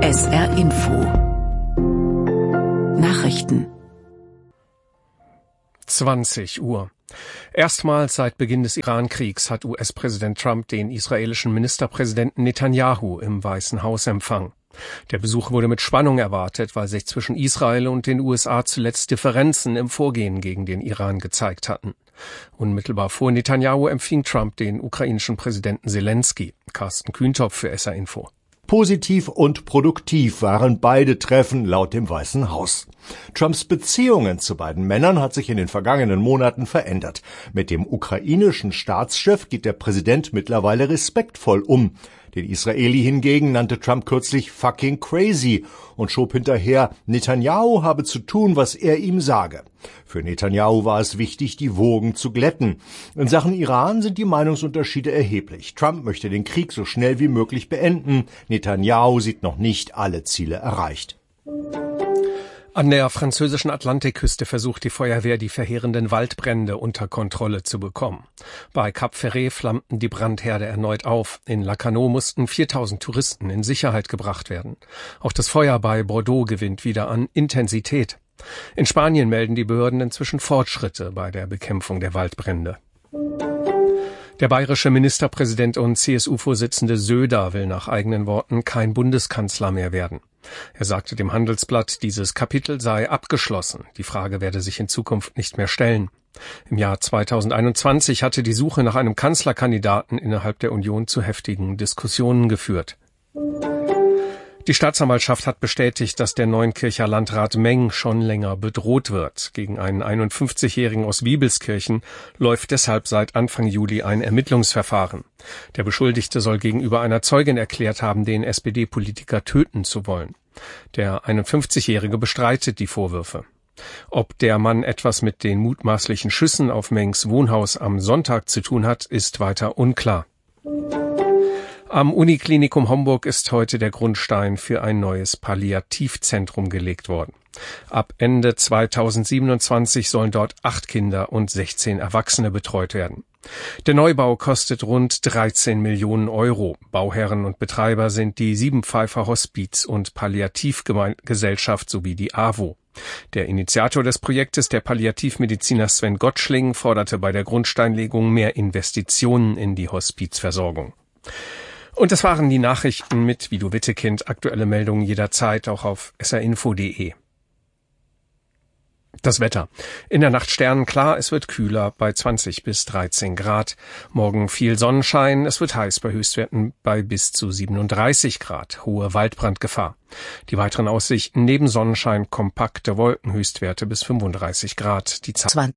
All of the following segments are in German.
SR Info Nachrichten 20 Uhr. Erstmals seit Beginn des Iran-Kriegs hat US-Präsident Trump den israelischen Ministerpräsidenten Netanyahu im Weißen Haus empfangen. Der Besuch wurde mit Spannung erwartet, weil sich zwischen Israel und den USA zuletzt Differenzen im Vorgehen gegen den Iran gezeigt hatten. Unmittelbar vor Netanyahu empfing Trump den ukrainischen Präsidenten Zelensky. Carsten Kühntopf für SR Info. Positiv und produktiv waren beide Treffen laut dem Weißen Haus. Trumps Beziehungen zu beiden Männern hat sich in den vergangenen Monaten verändert. Mit dem ukrainischen Staatschef geht der Präsident mittlerweile respektvoll um. Den Israeli hingegen nannte Trump kürzlich fucking crazy und schob hinterher, Netanyahu habe zu tun, was er ihm sage. Für Netanyahu war es wichtig, die Wogen zu glätten. In Sachen Iran sind die Meinungsunterschiede erheblich. Trump möchte den Krieg so schnell wie möglich beenden. Netanyahu sieht noch nicht alle Ziele erreicht. An der französischen Atlantikküste versucht die Feuerwehr, die verheerenden Waldbrände unter Kontrolle zu bekommen. Bei Cap Ferret flammten die Brandherde erneut auf. In Lacanau mussten 4000 Touristen in Sicherheit gebracht werden. Auch das Feuer bei Bordeaux gewinnt wieder an Intensität. In Spanien melden die Behörden inzwischen Fortschritte bei der Bekämpfung der Waldbrände. Der bayerische Ministerpräsident und CSU-Vorsitzende Söder will nach eigenen Worten kein Bundeskanzler mehr werden. Er sagte dem Handelsblatt, dieses Kapitel sei abgeschlossen. Die Frage werde sich in Zukunft nicht mehr stellen. Im Jahr 2021 hatte die Suche nach einem Kanzlerkandidaten innerhalb der Union zu heftigen Diskussionen geführt. Die Staatsanwaltschaft hat bestätigt, dass der Neunkircher Landrat Meng schon länger bedroht wird. Gegen einen 51-Jährigen aus Wiebelskirchen läuft deshalb seit Anfang Juli ein Ermittlungsverfahren. Der Beschuldigte soll gegenüber einer Zeugin erklärt haben, den SPD-Politiker töten zu wollen. Der 51-Jährige bestreitet die Vorwürfe. Ob der Mann etwas mit den mutmaßlichen Schüssen auf Mengs Wohnhaus am Sonntag zu tun hat, ist weiter unklar. Am Uniklinikum Homburg ist heute der Grundstein für ein neues Palliativzentrum gelegt worden. Ab Ende 2027 sollen dort 8 Kinder und 16 Erwachsene betreut werden. Der Neubau kostet rund 13 Millionen Euro. Bauherren und Betreiber sind die Siebenpfeifer Hospiz- und Palliativgesellschaft sowie die AWO. Der Initiator des Projektes, der Palliativmediziner Sven Gottschling, forderte bei der Grundsteinlegung mehr Investitionen in die Hospizversorgung. Und das waren die Nachrichten mit Guido Wittekind. Aktuelle Meldungen jederzeit auch auf srinfo.de. Das Wetter. In der Nacht sternenklar, es wird kühler bei 20 bis 13 Grad. Morgen viel Sonnenschein, es wird heiß bei Höchstwerten bei bis zu 37 Grad. Hohe Waldbrandgefahr. Die weiteren Aussichten neben Sonnenschein kompakte Wolken, Höchstwerte bis 35 Grad. Die Zahl.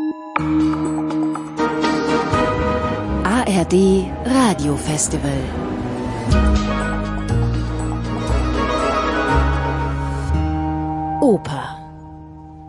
ARD Radio Festival